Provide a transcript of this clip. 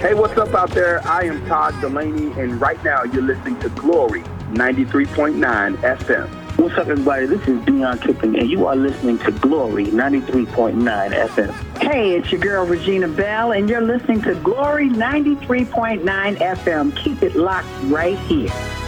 Hey, what's up out there? I am Todd Delaney, and right now you're listening to Glory 93.9 FM. What's up, everybody? This is Dion Kipping, and you are listening to Glory 93.9 FM. Hey, it's your girl, Regina Bell, and you're listening to Glory 93.9 FM. Keep it locked right here.